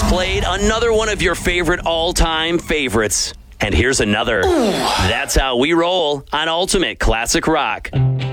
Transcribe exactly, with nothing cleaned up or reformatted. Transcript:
just played another one of your favorite all-time favorites. And here's another. That's how we roll on Ultimate Classic Rock.